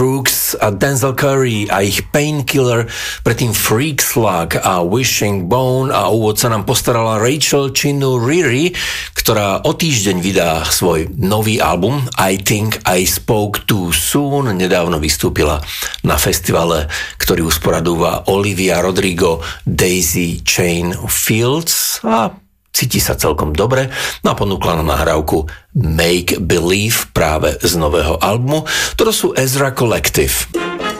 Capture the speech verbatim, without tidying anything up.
Brooks a Denzel Curry a ich Painkiller, predtým Freak Slug a Wishing Bone a úvod sa nám postarala Rachel Chinouriri, ktorá o týždeň vydá svoj nový album I Think I Spoke Too Soon. Nedávno vystúpila na festivale, ktorý usporadúva Olivia Rodrigo Daisy Chain Fields a cíti sa celkom dobre. No a ponúkla nám nahrávku Make Believe práve z nového albumu. To sú Ezra Collective.